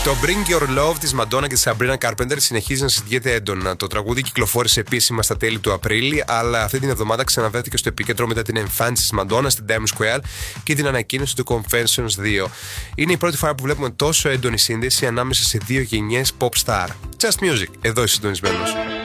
Το Bring Your Love της Madonna και της Sabrina Carpenter συνεχίζει να συζητιέται έντονα. Το τραγούδι κυκλοφόρησε επίσημα στα τέλη του Απρίλη, αλλά αυτή την εβδομάδα ξαναβρέθηκε στο επίκεντρο μετά την εμφάνιση της Madonna στην Times Square και την ανακοίνωση του Confessions 2. Είναι η πρώτη φορά που βλέπουμε τόσο έντονη σύνδεση ανάμεσα σε δύο γενιές pop star. Just Music, εδώ είσαι συντονισμένος.